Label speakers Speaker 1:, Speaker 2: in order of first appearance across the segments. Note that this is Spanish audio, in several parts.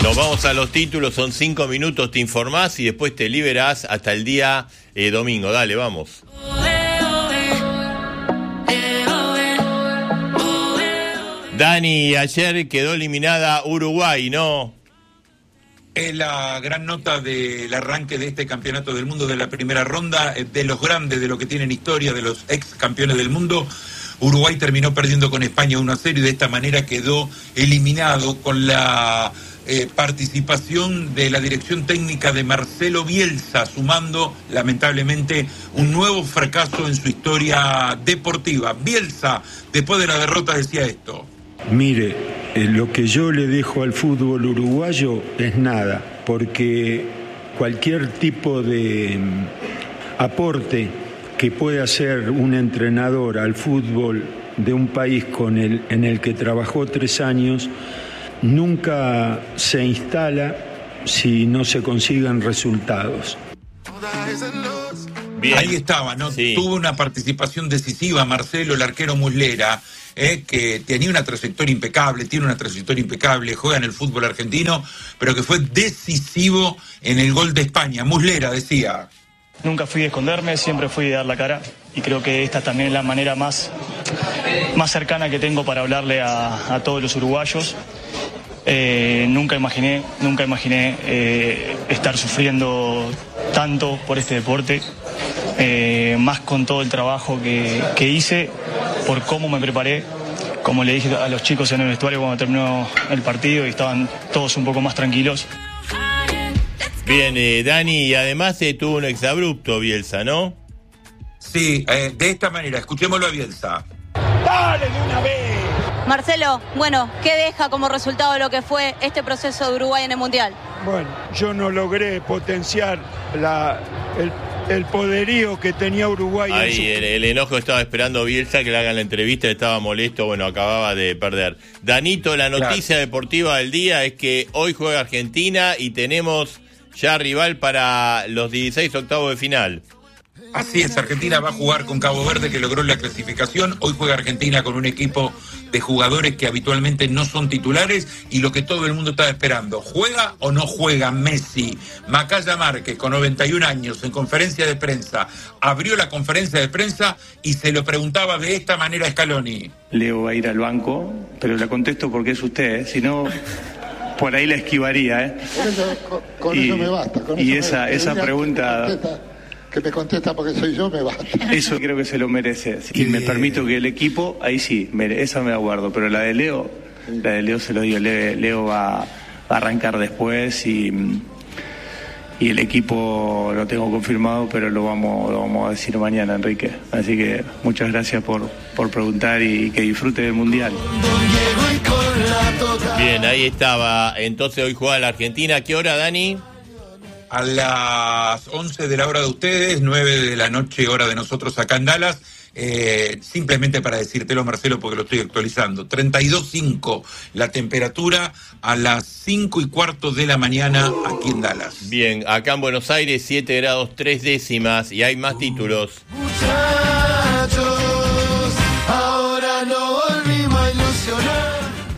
Speaker 1: Nos vamos a los títulos, son 5 minutos, te informás y después te liberás hasta el día domingo. Dale, vamos. Dani, ayer quedó eliminada Uruguay, ¿no?
Speaker 2: Es la gran nota del arranque de este campeonato del mundo de la primera ronda, de los grandes, de los que tienen historia, de los ex campeones del mundo. Uruguay terminó perdiendo con España 1-0 y de esta manera quedó eliminado con la participación de la dirección técnica de Marcelo Bielsa, sumando lamentablemente un nuevo fracaso en su historia deportiva. Bielsa, después de la derrota, decía esto.
Speaker 3: Mire, lo que yo le dejo al fútbol uruguayo es nada, porque cualquier tipo de aporte que pueda hacer un entrenador al fútbol de un país en el que trabajó 3 años, nunca se instala si no se consiguen resultados.
Speaker 2: Bien. Ahí estaba, ¿no? Sí. Tuvo una participación decisiva Marcelo, el arquero Muslera, que tenía una trayectoria impecable, tiene una trayectoria impecable, juega en el fútbol argentino, pero que fue decisivo en el gol de España. Muslera decía:
Speaker 4: nunca fui de esconderme, siempre fui de dar la cara, y creo que esta también es la manera más cercana que tengo para hablarle a todos los uruguayos. Nunca imaginé estar sufriendo tanto por este deporte, más con todo el trabajo que hice, por cómo me preparé, como le dije a los chicos en el vestuario cuando terminó el partido y estaban todos un poco más tranquilos.
Speaker 1: Bien, Dani, y además tuvo un exabrupto Bielsa, ¿no?
Speaker 2: Sí, de esta manera, escuchémoslo a Bielsa.
Speaker 5: ¡Dale de una vez!
Speaker 6: Marcelo, bueno, ¿qué deja como resultado lo que fue este proceso de Uruguay en el Mundial?
Speaker 3: Bueno, yo no logré potenciar el poderío que tenía Uruguay.
Speaker 1: Ahí el enojo estaba esperando Bielsa que le hagan la entrevista, estaba molesto, bueno, acababa de perder. Danito, la noticia deportiva del día es que hoy juega Argentina y tenemos ya rival para los 16 octavos de final.
Speaker 2: Así es, Argentina va a jugar con Cabo Verde, que logró la clasificación. Hoy juega Argentina con un equipo de jugadores que habitualmente no son titulares y lo que todo el mundo estaba esperando. ¿Juega o no juega Messi? Macaya Márquez, con 91 años, en conferencia de prensa, abrió la conferencia de prensa y se lo preguntaba de esta manera a Scaloni.
Speaker 7: Leo va a ir al banco, pero le contesto porque es usted, si no, por ahí la esquivaría.
Speaker 8: Con eso me basta.
Speaker 7: Esa pregunta...
Speaker 8: Que me contesta porque soy yo, me basta.
Speaker 7: Eso creo que se lo merece. Y me permito que el equipo, ahí sí, esa me aguardo. Pero la de Leo se lo digo. Leo va a arrancar después y el equipo lo tengo confirmado, pero lo vamos a decir mañana, Enrique. Así que muchas gracias por preguntar y que disfrute del Mundial.
Speaker 1: Bien, ahí estaba. Entonces hoy juega la Argentina. ¿A qué hora, Dani?
Speaker 2: A las 11 de la hora de ustedes, 9 de la noche hora de nosotros acá en Dallas. Simplemente para decírtelo, Marcelo, porque lo estoy actualizando. 32.5 la temperatura a las 5:15 de la mañana aquí en Dallas.
Speaker 1: Bien, acá en Buenos Aires 7 grados 3 décimas y hay más títulos.
Speaker 5: Muchachos, ahora no volvimos a ilusionar.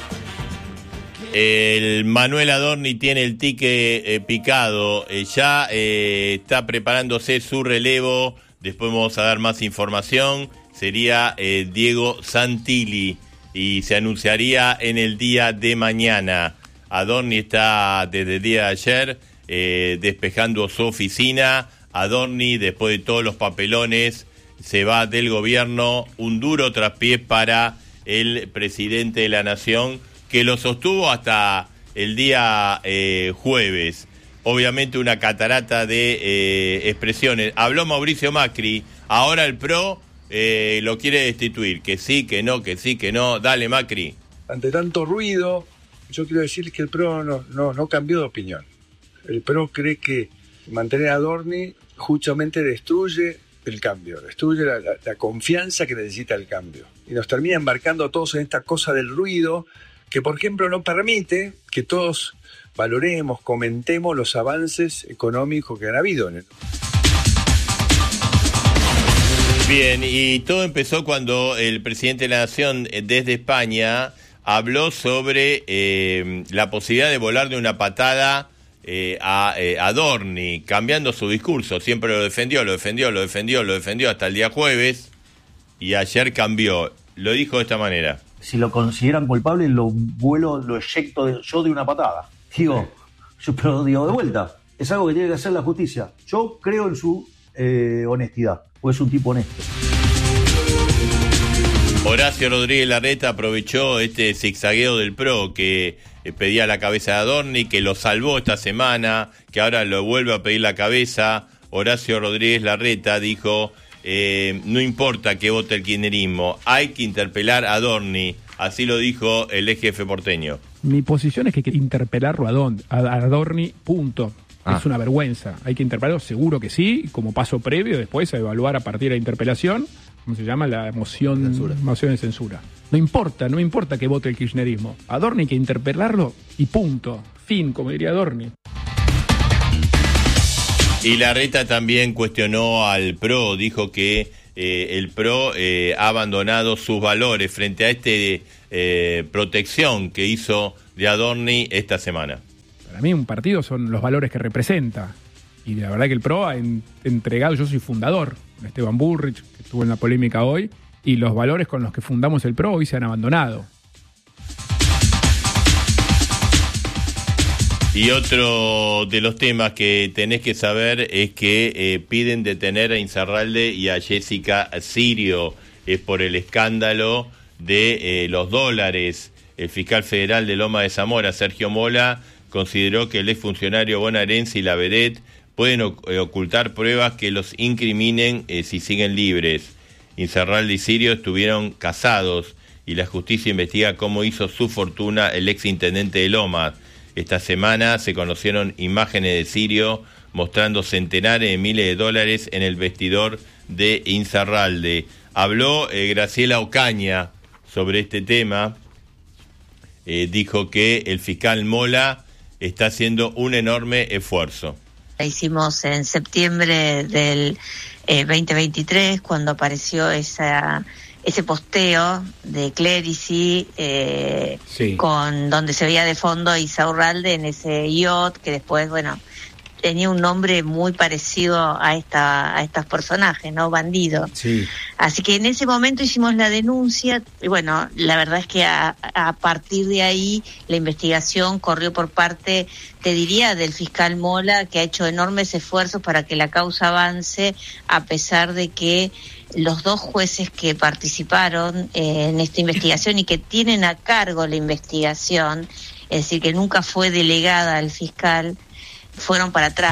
Speaker 1: El Manuel Adorni tiene el tique picado, ya está preparándose su relevo, después vamos a dar más información, sería Diego Santilli y se anunciaría en el día de mañana. Adorni está desde el día de ayer despejando su oficina. Adorni, después de todos los papelones, se va del gobierno, un duro traspié para el presidente de la Nación, que lo sostuvo hasta el día jueves. Obviamente una catarata de expresiones. Habló Mauricio Macri, ahora el PRO lo quiere destituir. Que sí, que no, que sí, que no. Dale, Macri.
Speaker 9: Ante tanto ruido, yo quiero decir que el PRO no cambió de opinión. El PRO cree que mantener a Adorni justamente destruye el cambio, destruye la confianza que necesita el cambio. Y nos termina embarcando a todos en esta cosa del ruido, que por ejemplo no permite que todos valoremos, comentemos los avances económicos que han habido en el...
Speaker 1: Bien, y todo empezó cuando el presidente de la Nación desde España habló sobre la posibilidad de volar de una patada a Dorni, cambiando su discurso. Siempre lo defendió hasta el día jueves, y ayer cambió. Lo dijo de esta manera.
Speaker 10: Si lo consideran culpable, lo eyecto yo de una patada. Pero digo de vuelta, es algo que tiene que hacer la justicia. Yo creo en su honestidad, porque es un tipo honesto.
Speaker 1: Horacio Rodríguez Larreta aprovechó este zigzagueo del PRO que pedía la cabeza de Adorni, que lo salvó esta semana, que ahora lo vuelve a pedir la cabeza. Horacio Rodríguez Larreta dijo, no importa que vote el kirchnerismo, hay que interpelar a Adorni. Así lo dijo el ex jefe porteño.
Speaker 11: Mi posición es que hay que interpelarlo a Adorni, punto. Es una vergüenza. Hay que interpelarlo, seguro que sí, como paso previo, después a evaluar a partir de la interpelación, ¿cómo se llama? La moción de censura. No importa que vote el kirchnerismo. Adorni hay que interpelarlo y punto. Fin, como diría Adorni.
Speaker 1: Y Larreta también cuestionó al PRO, dijo que el PRO ha abandonado sus valores frente a protección que hizo de Adorni esta semana.
Speaker 11: Para mí un partido son los valores que representa, y la verdad que el PRO ha entregado, yo soy fundador, Esteban Bullrich, que estuvo en la polémica hoy, y los valores con los que fundamos el PRO hoy se han abandonado.
Speaker 1: Y otro de los temas que tenés que saber es que piden detener a Insaurralde y a Jessica Sirio. Es por el escándalo de los dólares. El fiscal federal de Loma de Zamora, Sergio Mola, consideró que el exfuncionario bonaerense y la vedette pueden ocultar pruebas que los incriminen si siguen libres. Insaurralde y Sirio estuvieron casados y la justicia investiga cómo hizo su fortuna el exintendente de Lomas. Esta semana se conocieron imágenes de Sirio mostrando centenares de miles de dólares en el vestidor de Insaurralde. Habló Graciela Ocaña sobre este tema. Dijo que el fiscal Mola está haciendo un enorme esfuerzo.
Speaker 12: La hicimos en septiembre del 2023, cuando apareció ese posteo de Clerici, con donde se veía de fondo a Insaurralde en ese yacht, que después, tenía un nombre muy parecido a estos personajes, ¿no? Bandido. Sí. Así que en ese momento hicimos la denuncia, y la verdad es que a partir de ahí la investigación corrió por parte, te diría, del fiscal Mola, que ha hecho enormes esfuerzos para que la causa avance, a pesar de que los dos jueces que participaron en esta investigación y que tienen a cargo la investigación, es decir, que nunca fue delegada al fiscal, fueron para atrás.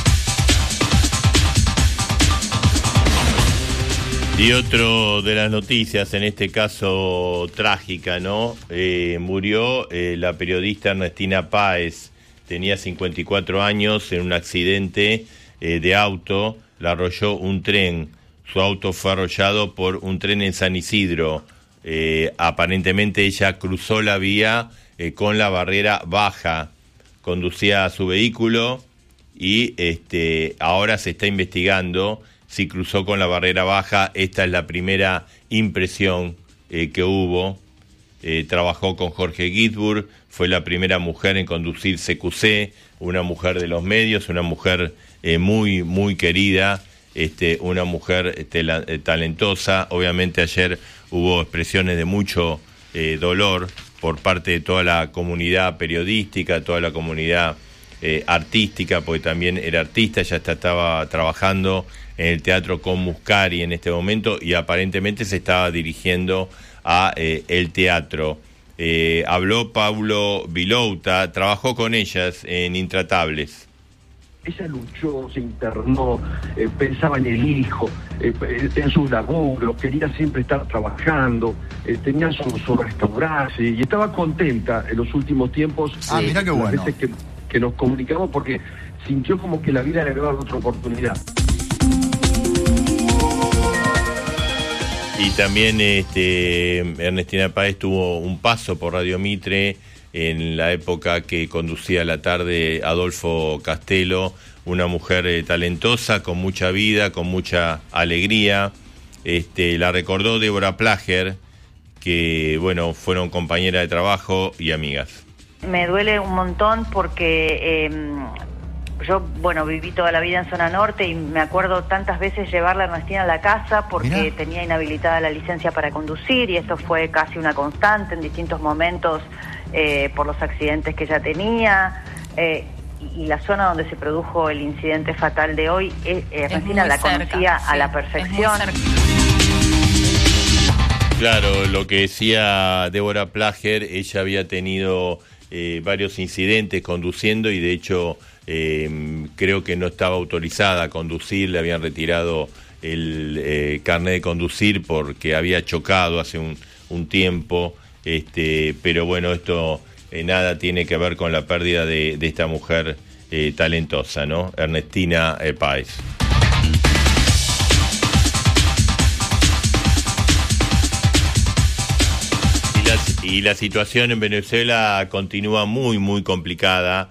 Speaker 1: Y otro de las noticias, en este caso trágica, ¿no? Murió la periodista Ernestina Páez, tenía 54 años, en un accidente de auto, la arrolló un tren. Su auto fue arrollado por un tren en San Isidro. Aparentemente ella cruzó la vía con la barrera baja. Conducía su vehículo y ahora se está investigando si cruzó con la barrera baja. Esta es la primera impresión que hubo. Trabajó con Jorge Ginsburg, fue la primera mujer en conducir CQC, una mujer de los medios, una mujer muy, muy querida, una mujer talentosa. Obviamente ayer hubo expresiones de mucho dolor por parte de toda la comunidad periodística, toda la comunidad artística, porque también era artista, ya estaba trabajando en el Teatro con Muscari en este momento y aparentemente se estaba dirigiendo a el teatro. Habló Paulo Vilouta, trabajó con ellas en Intratables.
Speaker 13: Ella luchó, se internó, pensaba en el hijo, en sus laburos, quería siempre estar trabajando, tenía su restaurante y estaba contenta en los últimos tiempos.
Speaker 14: Mira qué bueno.
Speaker 13: Las veces que nos comunicamos, porque sintió como que la vida le había dado otra oportunidad.
Speaker 1: Y también Ernestina Páez tuvo un paso por Radio Mitre en la época que conducía a la tarde Adolfo Castelo, una mujer talentosa, con mucha vida, con mucha alegría. La recordó Débora Plager, que, bueno, fueron compañeras de trabajo y amigas.
Speaker 14: Me duele un montón porque yo, bueno, viví toda la vida en zona norte y me acuerdo tantas veces llevarla a Ernestina a la casa porque tenía inhabilitada la licencia para conducir, y esto fue casi una constante en distintos momentos por los accidentes que ella tenía. Y la zona donde se produjo el incidente fatal de hoy, Ernestina la conocía a la perfección.
Speaker 1: Claro, lo que decía Débora Plager, ella había tenido varios incidentes conduciendo y de hecho creo que no estaba autorizada a conducir, le habían retirado el carnet de conducir porque había chocado hace un tiempo, pero bueno, esto nada tiene que ver con la pérdida de esta mujer talentosa, ¿no? Ernestina Páez. Y la situación en Venezuela continúa muy, muy complicada.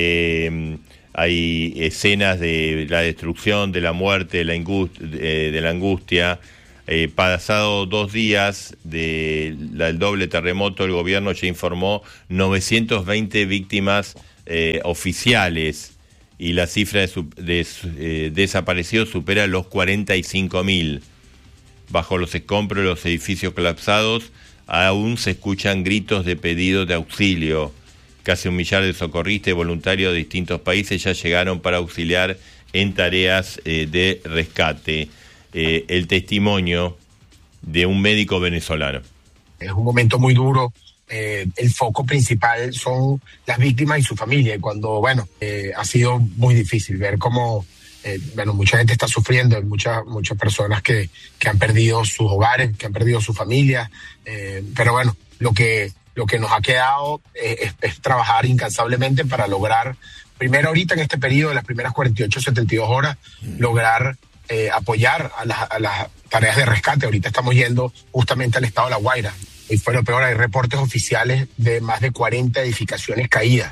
Speaker 1: Hay escenas de la destrucción, de la muerte, de la angustia. Pasado 2 días del doble terremoto, el gobierno ya informó 920 víctimas oficiales y la cifra de desaparecidos supera los 45.000. Bajo los escombros de los edificios colapsados aún se escuchan gritos de pedido de auxilio. Casi 1 millar de socorristas y voluntarios de distintos países ya llegaron para auxiliar en tareas de rescate. El testimonio de un médico venezolano.
Speaker 15: Es un momento muy duro. El foco principal son las víctimas y su familia. Y cuando, ha sido muy difícil ver cómo, mucha gente está sufriendo. Hay muchas personas que han perdido sus hogares, que han perdido su familia. Pero bueno, lo que nos ha quedado es trabajar incansablemente para lograr, primero ahorita en este periodo de las primeras 48, 72 horas, lograr apoyar a las tareas de rescate. Ahorita estamos yendo justamente al estado de La Guaira. Y fue lo peor, hay reportes oficiales de más de 40 edificaciones caídas.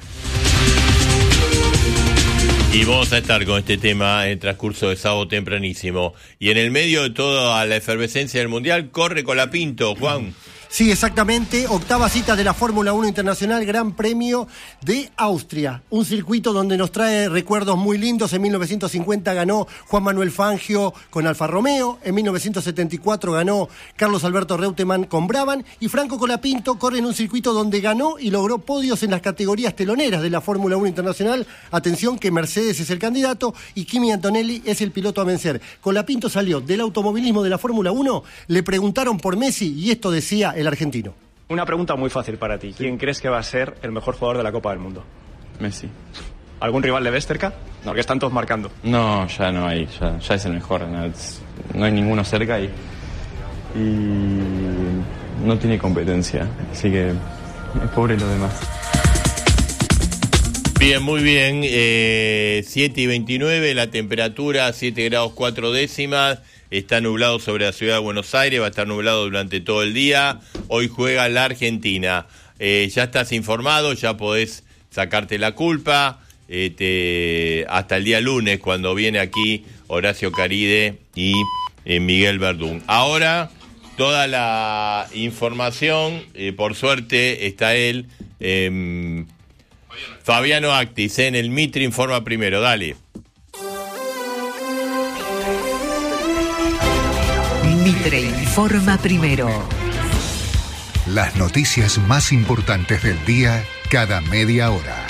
Speaker 1: Y vamos a estar con este tema en el transcurso de sábado tempranísimo. Y en el medio de toda la efervescencia del Mundial, corre Colapinto, Juan.
Speaker 16: Sí, exactamente, 8ª cita de la Fórmula 1 Internacional, Gran Premio de Austria. Un circuito donde nos trae recuerdos muy lindos. En 1950 ganó Juan Manuel Fangio con Alfa Romeo. En 1974 ganó Carlos Alberto Reutemann con Brabham. Y Franco Colapinto corre en un circuito donde ganó y logró podios en las categorías teloneras de la Fórmula 1 Internacional. Atención que Mercedes es el candidato y Kimi Antonelli es el piloto a vencer. Colapinto salió del automovilismo de la Fórmula 1. Le preguntaron por Messi y esto decía el argentino.
Speaker 17: Una pregunta muy fácil para ti. ¿Quién crees que va a ser el mejor jugador de la Copa del Mundo?
Speaker 18: Messi.
Speaker 17: ¿Algún rival le ves cerca? No, que están todos marcando.
Speaker 18: No, ya no hay. Ya es el mejor. No hay ninguno cerca y no tiene competencia. Así que pobre los demás.
Speaker 1: Bien, muy bien. 7:29, la temperatura 7 grados 4 décimas. Está nublado sobre la ciudad de Buenos Aires, va a estar nublado durante todo el día. Hoy juega la Argentina. Ya estás informado, ya podés sacarte la culpa. Hasta el día lunes, cuando viene aquí Horacio Caride y Miguel Verdún. Ahora, toda la información, por suerte está él, Fabiano Actis, en el Mitre informa primero. Dale.
Speaker 19: Mitre informa primero.
Speaker 20: Las noticias más importantes del día cada media hora.